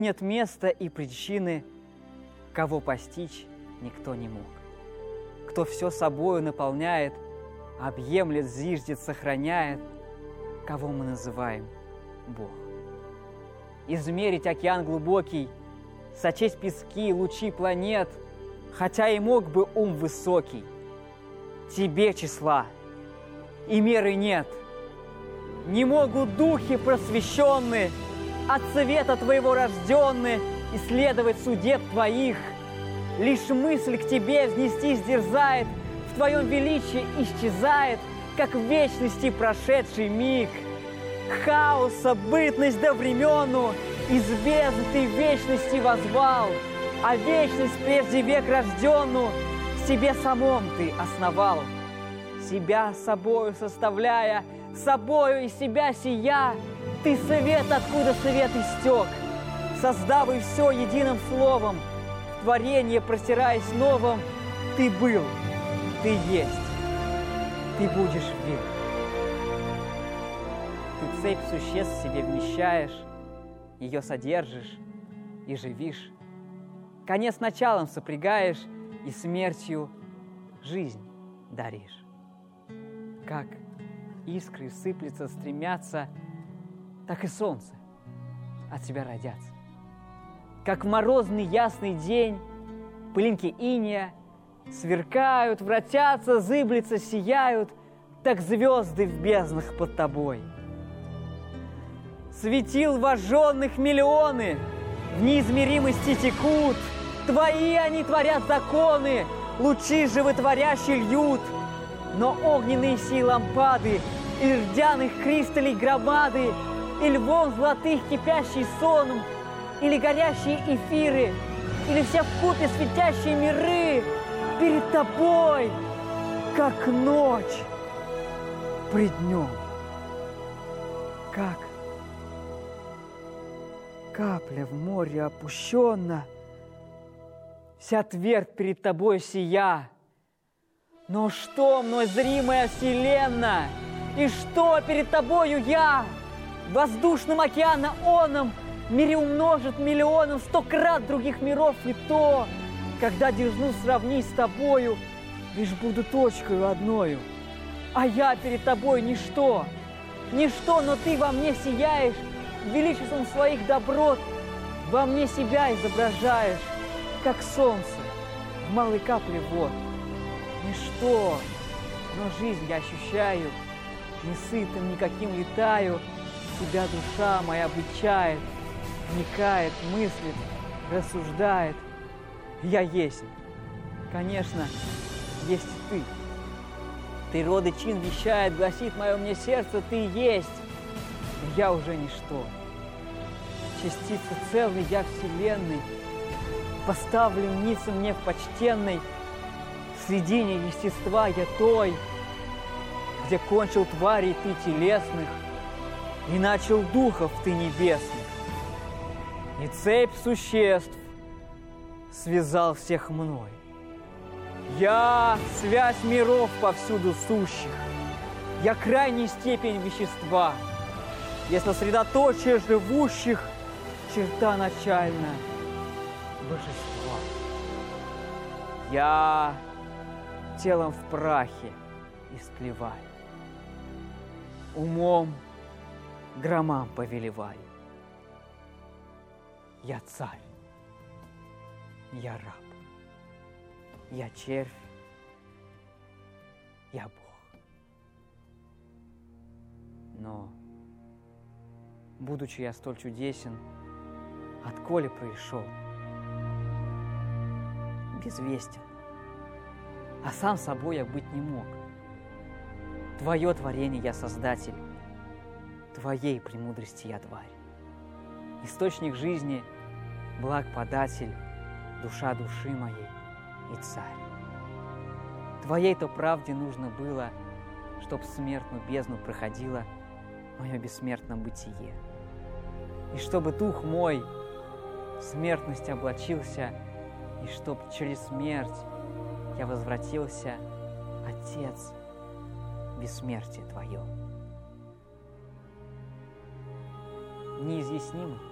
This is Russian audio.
Нет места и причины, кого постичь никто не мог. Кто все собою наполняет, объемлет, зиждет, сохраняет, кого мы называем Бог. Измерить океан глубокий, сочесть пески, лучи планет, хотя и мог бы ум высокий, тебе числа и меры нет. Не могут духи просвещенные, от света твоего рожденные, исследовать судеб твоих. Лишь мысль к тебе взнестись дерзает, в твоем величии исчезает, как в вечности прошедший миг. Хаоса, бытность до времену, из бездны ты вечности возвал, а вечность прежде век рожденную в себе самом ты основал. Себя собою составляя, собою и себя сия, ты свет, откуда свет истек, создав и все единым словом, в творение простираясь новым, ты был, ты есть, ты будешь век. Ты цепь существ в себе вмещаешь, ее содержишь и живишь, конец началом сопрягаешь и смертью жизнь даришь. Как искры сыплются, стремятся, так и солнце от тебя родятся. Как в морозный ясный день пылинки инея сверкают, вратятся, зыблются, сияют, так звезды в безднах под тобой. Светил вожженных миллионы в неизмеримости текут, твои они творят законы, лучи животворящие льют, но огненные сии лампады и рдяных кристаллей громады, и львом золотых кипящий сон, или горящие эфиры, или все вкупе светящие миры перед тобой, как ночь пред днем, как капля в море опущена, вся твердь перед тобой сия. Но что мной зримая вселенная, и что перед тобою я? Воздушным океаном оном мире умножит миллионом 100 крат других миров, и то, когда дерзну сравнить с тобою, лишь буду точкою одною. А я перед тобой ничто, ничто, но ты во мне сияешь, величеством своих доброт во мне себя изображаешь, как солнце в малой капле вод. Ничто, но жизнь я ощущаю, не сытым никаким летаю, тебя душа моя обличает, вникает, мыслит, рассуждает. Я есть. Конечно, есть и ты. Природа чин вещает, гласит мое мне сердце, ты есть. И я уже ничто. Частица целой я вселенной, поставлен ницем мне в почтенной, в средине естества я той, где кончил тварей ты телесных и начал духов ты небесных. И цепь существ связал всех мной. Я — связь миров повсюду сущих. Я — крайняя степень вещества. Я — сосредоточие живущих, черта начальная божества. Я телом в прахе истлеваю, умом громам повелеваю. Я царь, я раб, я червь, я Бог. Но, будучи я столь чудесен, отколе пришел, безвестен, а сам собой я быть не мог. Твое творение я создатель, твоей премудрости я тварь. Источник жизни, благ податель, душа души моей и царь. Твоей-то правде нужно было, чтоб смертную бездну проходило мое бессмертное бытие. И чтобы дух мой в смертность облачился, и чтоб через смерть я возвратился, Отец, бессмертие Твое. Неизъяснимо